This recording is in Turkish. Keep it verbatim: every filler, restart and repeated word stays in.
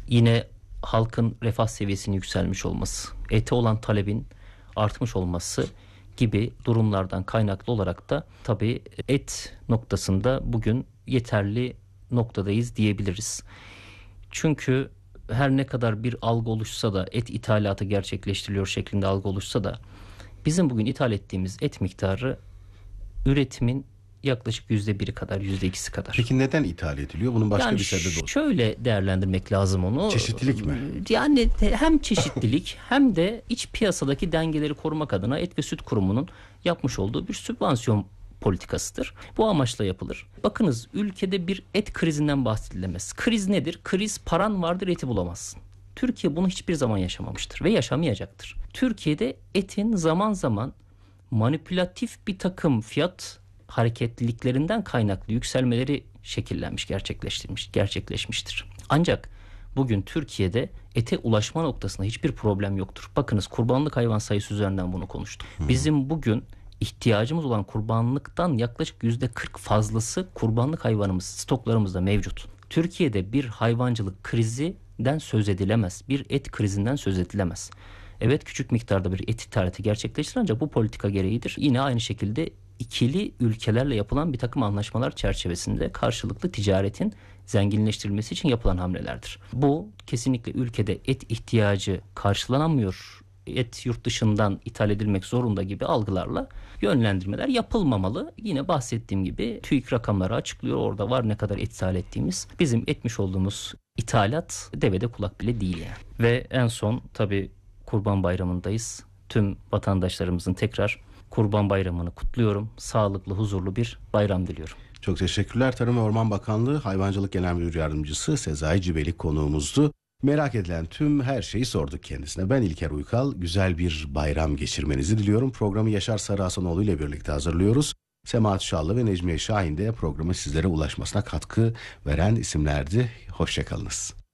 Yine halkın refah seviyesinin yükselmiş olması, ete olan talebin artmış olması gibi durumlardan kaynaklı olarak da tabii et noktasında bugün yeterli noktadayız diyebiliriz. Çünkü her ne kadar bir algı oluşsa da, et ithalatı gerçekleştiriliyor şeklinde algı oluşsa da, bizim bugün ithal ettiğimiz et miktarı üretimin yaklaşık yüzde biri kadar, yüzde ikisi kadar. Peki neden ithal ediliyor? Bunun başka yani bir sebebi olur. Şöyle değerlendirmek lazım onu. Çeşitlilik mi? Yani hem çeşitlilik hem de iç piyasadaki dengeleri korumak adına Et ve Süt Kurumu'nun yapmış olduğu bir sübvansiyon politikasıdır. Bu amaçla yapılır. Bakınız, ülkede bir et krizinden bahsedilemez. Kriz nedir? Kriz, paran vardır, eti bulamazsın. Türkiye bunu hiçbir zaman yaşamamıştır ve yaşamayacaktır. Türkiye'de etin zaman zaman manipülatif bir takım fiyat hareketliliklerinden kaynaklı yükselmeleri şekillenmiş, gerçekleştirmiş, gerçekleşmiştir. Ancak bugün Türkiye'de ete ulaşma noktasında hiçbir problem yoktur. Bakınız, kurbanlık hayvan sayısı üzerinden bunu konuştuk. Bizim bugün ihtiyacımız olan kurbanlıktan yaklaşık yüzde kırk fazlası kurbanlık hayvanımız stoklarımızda mevcut. Türkiye'de bir hayvancılık krizinden söz edilemez. Bir et krizinden söz edilemez. Evet, küçük miktarda bir et ithalatı gerçekleştir, ancak bu politika gereğidir. Yine aynı şekilde ikili ülkelerle yapılan bir takım anlaşmalar çerçevesinde karşılıklı ticaretin zenginleştirilmesi için yapılan hamlelerdir. Bu kesinlikle ülkede et ihtiyacı karşılanamıyor, et yurt dışından ithal edilmek zorunda gibi algılarla yönlendirmeler yapılmamalı. Yine bahsettiğim gibi TÜİK rakamları açıklıyor. Orada var ne kadar et ithal ettiğimiz. Bizim etmiş olduğumuz ithalat devede kulak bile değil yani. Ve en son tabii Kurban Bayramı'ndayız. Tüm vatandaşlarımızın tekrar Kurban Bayramı'nı kutluyorum. Sağlıklı, huzurlu bir bayram diliyorum. Çok teşekkürler. Tarım ve Orman Bakanlığı Hayvancılık Genel Müdür Yardımcısı Sezai Cibelik konuğumuzdu. Merak edilen tüm her şeyi sorduk kendisine. Ben İlker Uykal. Güzel bir bayram geçirmenizi diliyorum. Programı Yaşar Sarıhasanoğlu ile birlikte hazırlıyoruz. Semahat Şallı ve Necmiye Şahin de programın sizlere ulaşmasına katkı veren isimlerdi. Hoşçakalınız.